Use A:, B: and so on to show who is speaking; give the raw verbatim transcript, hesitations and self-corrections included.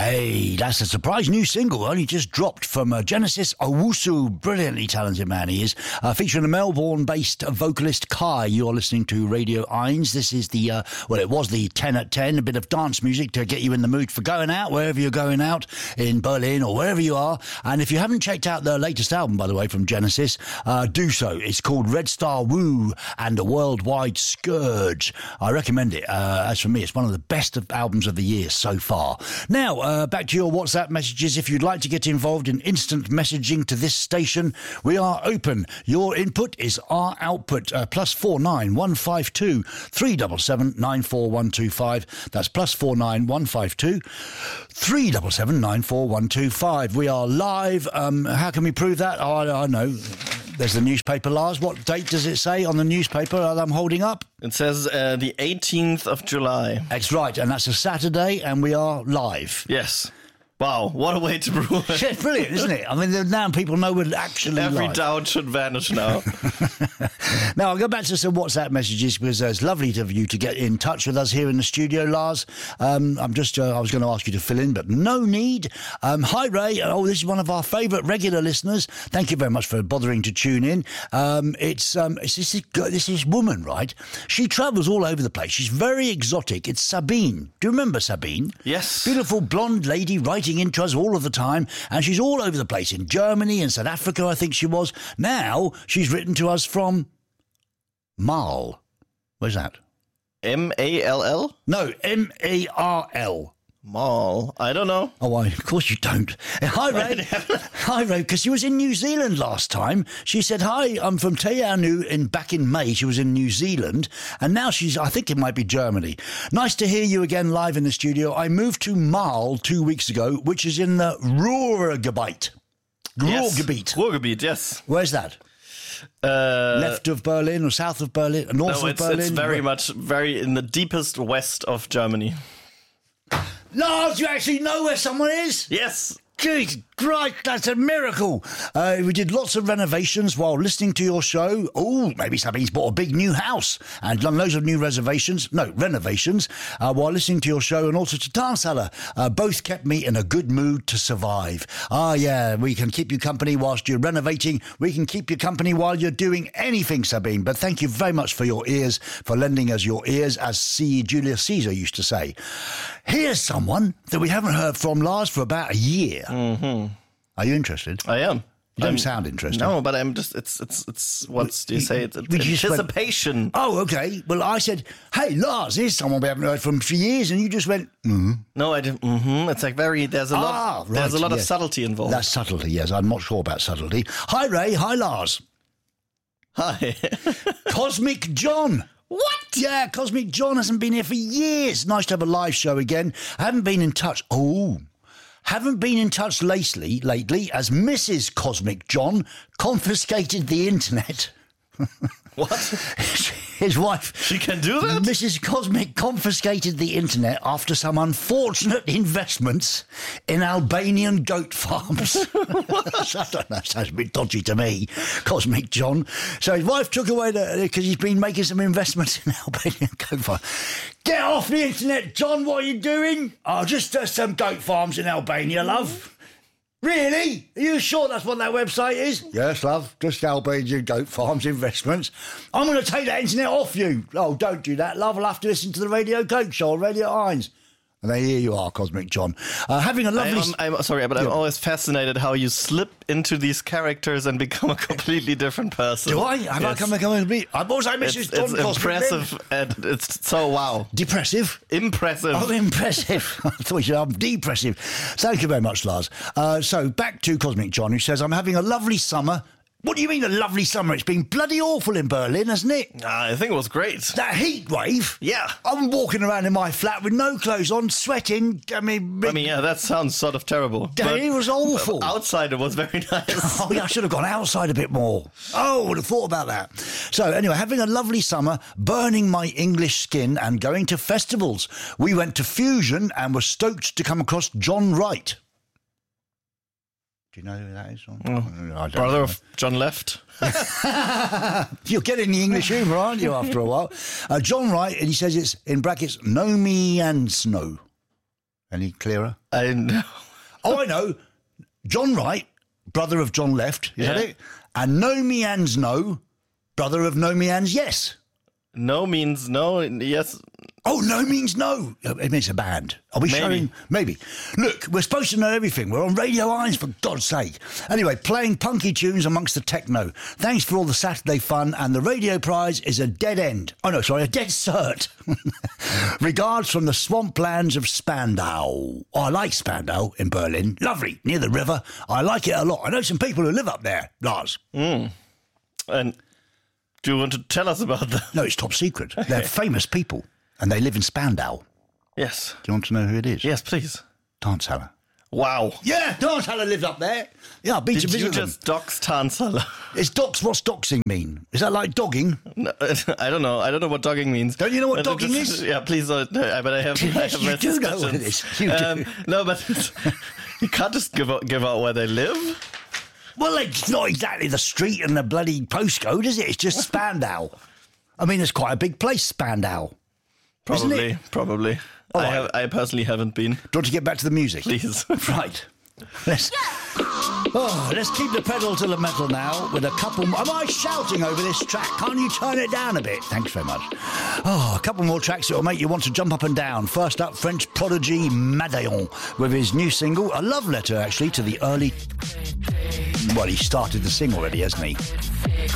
A: Hey, that's a surprise new single, only just dropped from uh, Genesis Owusu. Brilliantly talented man he is. Uh, featuring a Melbourne-based vocalist Kai. You're listening to Radio Eins. This is the, uh, well, it was the ten at ten, a bit of dance music to get you in the mood for going out, wherever you're going out, in Berlin or wherever you are. And if you haven't checked out their latest album, by the way, from Genesis, uh, do so. It's called Red Star Woo and a Worldwide Scourge. I recommend it. Uh, as for me, it's one of the best of albums of the year so far. Now, uh, back to your WhatsApp messages. If you'd like to get involved in instant messaging to this station, we are open. Your input is our output. Uh, plus four nine one five two three seven seven nine four one two five. That's plus four nine one five two three seven seven nine four one two five. We are live. Um, how can we prove that? Oh, I, I know. There's the newspaper, Lars. What date does it say on the newspaper that I'm holding up?
B: It says uh, the eighteenth of July.
A: That's right, and that's a Saturday, and we are live.
B: Yes. Wow, what a way to prove it.
A: It's brilliant, isn't it? I mean, now people know we're actually
B: Every
A: live.
B: doubt should vanish now.
A: Now, I'll go back to some WhatsApp messages because uh, it's lovely of you to get in touch with us here in the studio, Lars. Um, I'm just, uh, I was going to ask you to fill in, but no need. Um, hi, Ray. Oh, this is one of our favourite regular listeners. Thank you very much for bothering to tune in. Um, it's, um, it's this, this is woman, right? She travels all over the place. She's very exotic. It's Sabine. Do you remember Sabine?
B: Yes.
A: Beautiful blonde lady writing into us all of the time, and she's all over the place in Germany and South Africa, I think she was. Now she's written to us from Marl. Where's that?
B: M A L L?
A: No, M A R L.
B: Mall. I don't know.
A: Oh, I, of course you don't. Hi, Ray. Hi, Ray, because she was in New Zealand last time. She said, hi, I'm from Te Anau in back in May. She was in New Zealand, and now she's, I think it might be Germany. Nice to hear you again live in the studio. I moved to Marl two weeks ago, which is in the Ruhrgebiet. Ruhrgebiet.
B: Yes. Ruhrgebiet, yes.
A: Where's that?
B: Uh,
A: Left of Berlin or south of Berlin? North
B: no,
A: of
B: it's,
A: Berlin?
B: it's very
A: Where?
B: much, very in the deepest west of Germany.
A: Lars, you actually know where someone is?
B: Yes.
A: Jeez, right, that's a miracle. Uh, we did lots of renovations while listening to your show. Oh, maybe Sabine's bought a big new house and done loads of new reservations, no, renovations, uh, while listening to your show, and also to Tarsala. Uh, both kept me in a good mood to survive. Ah, yeah, we can keep you company whilst you're renovating. We can keep you company while you're doing anything, Sabine. But thank you very much for your ears, for lending us your ears, as C. Julius Caesar used to say. Here's someone that we haven't heard from, Lars, for about a year.
B: Mm-hmm.
A: Are you interested?
B: I am.
A: You don't
B: I'm,
A: sound interested.
B: No, but I'm just, it's, it's, it's, what do you say? It's, it's
A: We just went-
B: anticipation.
A: Oh, okay. Well, I said, hey, Lars, here's someone we haven't heard from for years, and you just went, mm-hmm.
B: No, I didn't. Mm-hmm. It's like very, there's a
A: Ah,
B: lot,
A: right,
B: there's a lot
A: yes.
B: of subtlety involved.
A: That's subtlety, yes. I'm not sure about subtlety. Hi, Ray. Hi, Lars.
B: Hi.
A: Cosmic John. What? Yeah, Cosmic John hasn't been here for years. Nice to have a live show again. I haven't been in touch. Oh, haven't been in touch lately, lately as Missus Cosmic John confiscated the internet.
B: What?
A: His wife,
B: She can do that?
A: Missus Cosmic, confiscated the internet after some unfortunate investments in Albanian goat farms. I don't know, sounds a bit dodgy to me, Cosmic John. So his wife took away the, because he's been making some investments in Albanian goat farms. Get off the internet, John, what are you doing? Oh, just uh, some goat farms in Albania, love. Really? Are you sure that's what that website is? Yes, love. Just Albanian goat farms investments. I'm going to take that internet off you. Oh, don't do that, love. I'll have to listen to the Radio Coke show on Radio Eins. And there here you are, Cosmic John. Uh, having a lovely...
B: I'm, I'm sorry, but I'm always fascinated how you slip into these characters and become a completely different person.
A: Do I? Have I
B: It's-
A: come become a I'm also Missus
B: It's,
A: John
B: it's
A: Cosmic.
B: impressive, and it's so wow.
A: Depressive?
B: Impressive.
A: Oh, impressive. I thought you said I'm depressive. Thank you very much, Lars. Uh, so back to Cosmic John, who says, I'm having a lovely summer. What do you mean a lovely summer? It's been bloody awful in Berlin, hasn't it?
B: I think it was great.
A: That heat wave?
B: Yeah.
A: I'm walking around in my flat with no clothes on, sweating. I mean,
B: I mean, yeah, that sounds sort of terrible. but
A: it was awful.
B: Outside, it was very nice.
A: Oh, yeah, I should have gone outside a bit more. Oh, I would have thought about that. So, anyway, having a lovely summer, burning my English skin and going to festivals. We went to Fusion and were stoked to come across John Wright. Do you know who that is?
B: Oh,
A: I don't
B: brother
A: know.
B: of John Left.
A: You're getting the English humour, aren't you, after a while? Uh, John Wright, and he says it's, in brackets, No Me and Snow. Any clearer?
B: I know.
A: Oh, I know. John Wright, brother of John Left, is
B: Yeah.
A: that it? And No Means No, brother of No Means Yes.
B: No means no. Yes.
A: Oh, No Means No. It means a band. Are we
B: Maybe.
A: showing? Maybe. Look, we're supposed to know everything. We're on Radio Irons, for God's sake. Anyway, playing punky tunes amongst the techno. Thanks for all the Saturday fun, and the radio prize is a dead end. Oh, no, sorry, a dead cert. Regards from the swamplands of Spandau. Oh, I like Spandau in Berlin. Lovely, near the river. I like it a lot. I know some people who live up there, Lars.
B: Mm. And do you want to tell us about them?
A: No, it's top secret. They're famous people, and they live in Spandau.
B: Yes.
A: Do you want to know who it is?
B: Yes, please.
A: Tanzhaller.
B: Wow.
A: Yeah, Tanzhaller lives up there. Yeah, I've been to
B: Did
A: visit
B: you
A: them.
B: just dox Tanzhaller?
A: It's dox. What's doxing mean? Is that like dogging?
B: No, I don't know. I don't know what dogging means.
A: Don't you know what
B: But
A: dogging
B: just-
A: is?
B: Yeah, please. Uh, no, but I have. I
A: Yes,
B: have
A: you
B: my
A: do know what it
B: suspicions.
A: is. You do.
B: Um, no, but you can't just give out, give out where they live.
A: Well, it's not exactly the street and the bloody postcode, is it? It's just Spandau. I mean, it's quite a big place, Spandau. Isn't
B: Probably.
A: it?
B: Probably.
A: All
B: I
A: right.
B: have. I personally haven't been.
A: Do you want to get back to the music?
B: Please.
A: Right. Let's, oh, let's keep the pedal to the metal now with a couple more. Am I shouting over this track? Can't you turn it down a bit? Thanks very much. Oh, a couple more tracks that will make you want to jump up and down. First up, French prodigy Madeon with his new single, a love letter actually to the early... Well, he started to sing already, hasn't he?